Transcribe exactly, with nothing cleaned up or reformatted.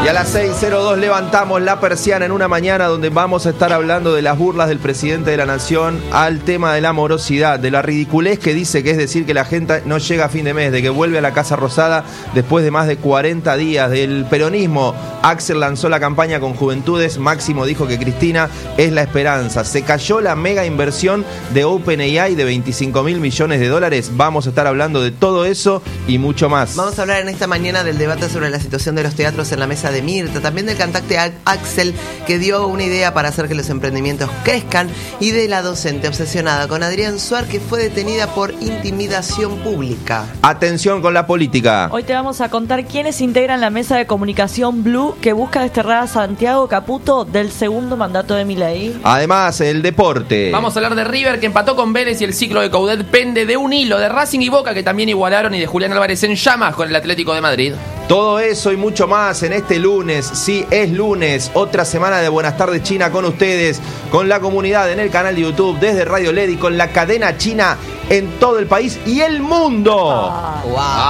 Y a las seis cero dos levantamos la persiana en una mañana donde vamos a estar hablando de las burlas del presidente de la nación al tema de la morosidad, de la ridiculez que dice que es decir que la gente no llega a fin de mes, de que vuelve a la Casa Rosada después de más de cuarenta días, del peronismo. Axel lanzó la campaña con Juventudes, Máximo dijo que Cristina es la esperanza. Se cayó la mega inversión de OpenAI de veinticinco mil millones de dólares. Vamos a estar hablando de todo eso y mucho más. Vamos a hablar en esta mañana del debate sobre la situación de los teatros en la mesa de Mirta, también del cantante Axel, que dio una idea para hacer que los emprendimientos crezcan, y de la docente obsesionada con Adrián Suar, que fue detenida por intimidación pública. Atención con la política. Hoy te vamos a contar quiénes integran la mesa de comunicación Blue que busca desterrar a Santiago Caputo del segundo mandato de Milei. Además, el deporte. Vamos a hablar de River, que empató con Vélez, y el ciclo de Coudet pende de un hilo, de Racing y Boca, que también igualaron, y de Julián Álvarez en llamas con el Atlético de Madrid. Todo eso y mucho más en este lunes. Sí, es lunes. Otra semana de Buenas Tardes China con ustedes, con la comunidad en el canal de YouTube, desde Radio L E D y con la cadena china en todo el país y el mundo. Wow.